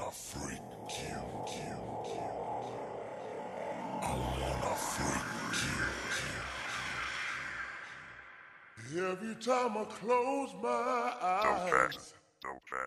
wanna freak you. I wanna freak you. Every time I close my eyes, No bad.